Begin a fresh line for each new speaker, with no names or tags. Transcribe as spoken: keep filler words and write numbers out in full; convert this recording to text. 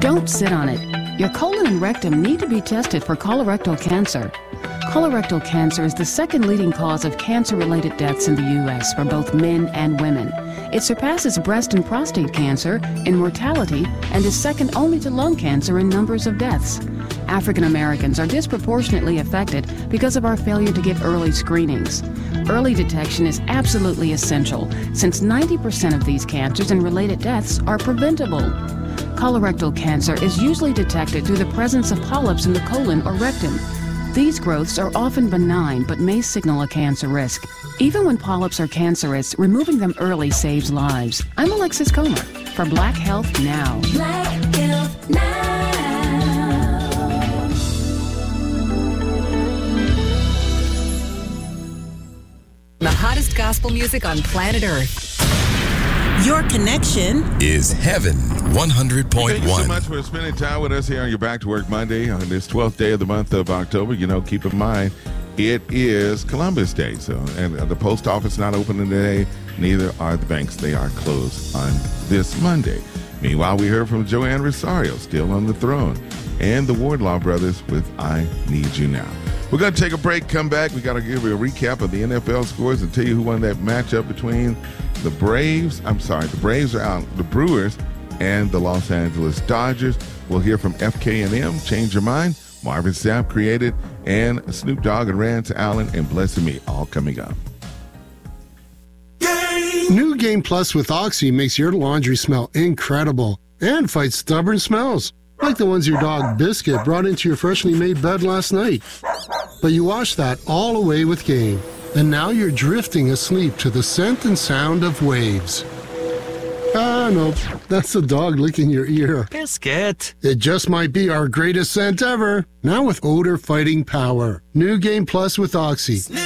Don't sit on it. Your colon and rectum need to be tested for colorectal cancer. Colorectal cancer is the second leading cause of cancer-related deaths in the U S for both men and women. It surpasses breast and prostate cancer in mortality and is second only to lung cancer in numbers of deaths. African Americans are disproportionately affected because of our failure to get early screenings. Early detection is absolutely essential, since ninety percent of these cancers and related deaths are preventable. Colorectal cancer is usually detected through the presence of polyps in the colon or rectum. These growths are often benign but may signal a cancer risk. Even when polyps are cancerous, removing them early saves lives. I'm Alexis Comer for Black Health Now.
Black Health Now.
The hottest gospel music on planet Earth.
Your connection
is Heaven one hundred point one.
Thank you so much for spending time with us here on your Back to Work Monday on this twelfth day of the month of October. You know, keep in mind, it is Columbus Day, so and the post office not open today. Neither are the banks. They are closed on this Monday. Meanwhile, we heard from Joanne Rosario, still on the throne, and the Wardlaw brothers with I Need You Now. We're going to take a break, come back. We got to give you a recap of the N F L scores and tell you who won that matchup between the Braves. I'm sorry, the Braves are out, the Brewers and the Los Angeles Dodgers. We'll hear from F K and M, Change Your Mind, Marvin Sapp Created, and Snoop Dogg and Rance Allen and Blessing Me, all coming up.
New Game Plus with Oxy makes your laundry smell incredible and fights stubborn smells, like the ones your dog Biscuit brought into your freshly made bed last night. But you washed that all away with Game, and now you're drifting asleep to the scent and sound of waves. Ah, no, that's the dog licking your ear.
Biscuit.
It just might be our greatest scent ever. Now with odor-fighting power. New Game Plus with Oxy.